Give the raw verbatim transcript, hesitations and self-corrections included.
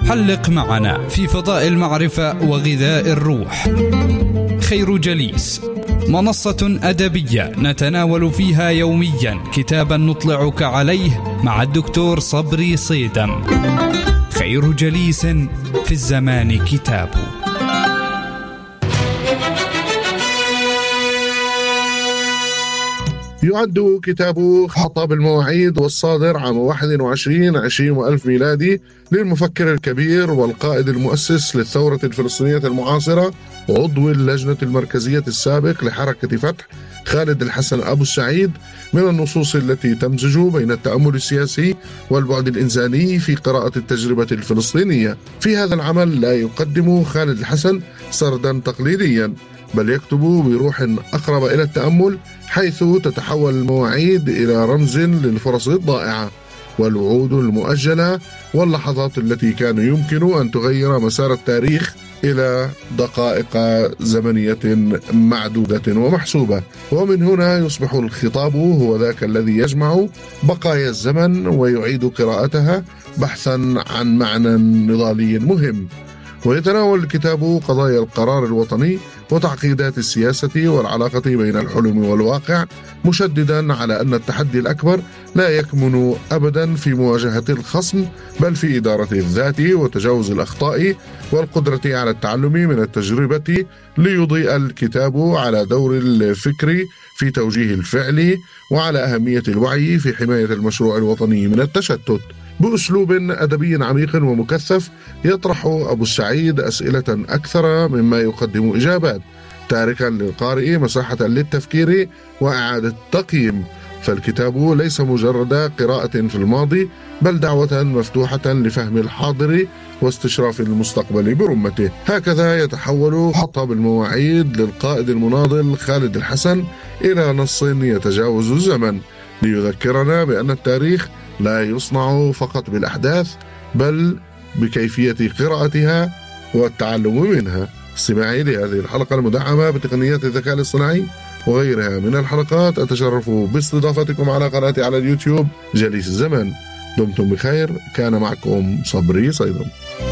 حلق معنا في فضاء المعرفة وغذاء الروح. خير جليس، منصة أدبية نتناول فيها يوميا كتابا نطلعك عليه مع الدكتور صبري صيدم. خير جليس في الزمان كتاب. يعد كتاب حطاب المواعيد والصادر عام واحد وعشرين عشرين وألف ميلادي للمفكر الكبير والقائد المؤسس للثورة الفلسطينية المعاصرة وعضو اللجنة المركزية السابق لحركة فتح خالد الحسن أبو السعيد، من النصوص التي تمزج بين التأمل السياسي والبعد الإنساني في قراءة التجربة الفلسطينية. في هذا العمل لا يقدم خالد الحسن سردا تقليديا، بل يكتب بروح أقرب إلى التأمل، حيث تتحول المواعيد إلى رمز للفرص الضائعة والوعود المؤجلة واللحظات التي كان يمكن أن تغير مسار التاريخ إلى دقائق زمنية معدودة ومحسوبة. ومن هنا يصبح الخطاب هو ذاك الذي يجمع بقايا الزمن ويعيد قراءتها بحثا عن معنى نضالي مهم. ويتناول الكتاب قضايا القرار الوطني وتعقيدات السياسة والعلاقة بين الحلم والواقع، مشددا على أن التحدي الأكبر لا يكمن أبدا في مواجهة الخصم، بل في إدارة الذات وتجاوز الأخطاء والقدرة على التعلم من التجربة، ليضيء الكتاب على دور الفكر في توجيه الفعل وعلى أهمية الوعي في حماية المشروع الوطني من التشتت. بأسلوب أدبي عميق ومكثف يطرح أبو السعيد أسئلة أكثر مما يقدم إجابات، تاركا للقارئ مساحة للتفكير وإعادة التقييم. فالكتاب ليس مجرد قراءة في الماضي، بل دعوة مفتوحة لفهم الحاضر واستشراف المستقبل برمته. هكذا يتحول حطاب المواعيد للقائد المناضل خالد الحسن إلى نص يتجاوز الزمن، ليذكرنا بأن التاريخ لا يصنع فقط بالأحداث، بل بكيفية قراءتها والتعلم منها. استماعي لهذه الحلقة المدعمة بتقنيات الذكاء الاصطناعي وغيرها من الحلقات، أتشرف باستضافتكم على قناتي على اليوتيوب جليس الزمان. دمتم بخير، كان معكم صبري صيدم.